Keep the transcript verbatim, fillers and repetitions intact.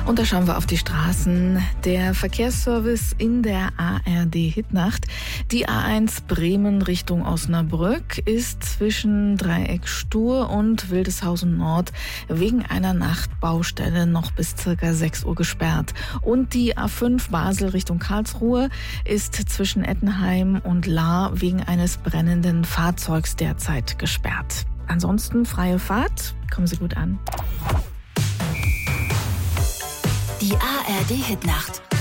Und da schauen wir auf die Straßen. Der Verkehrsservice in der A R D-Hitnacht. Die A eins Bremen Richtung Osnabrück ist zwischen Dreieck Stur und Wildeshausen Nord wegen einer Nachtbaustelle noch bis circa sechs Uhr gesperrt. Und die A fünf Basel Richtung Karlsruhe ist zwischen Ettenheim und Lahr wegen eines brennenden Fahrzeugs derzeit gesperrt. Ansonsten freie Fahrt. Kommen Sie gut an. Die A R D-Hitnacht.